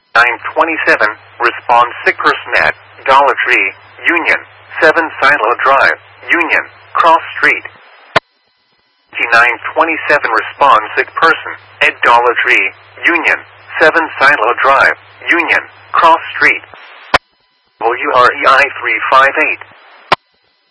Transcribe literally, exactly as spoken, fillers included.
nine twenty-seven, respond sick person at Dollar Tree, Union, seven Silo Drive, Union, Cross Street. nine twenty-seven, respond sick person at Dollar Tree, Union, seven Silo Drive, Union, Cross Street. W R E I three five eight.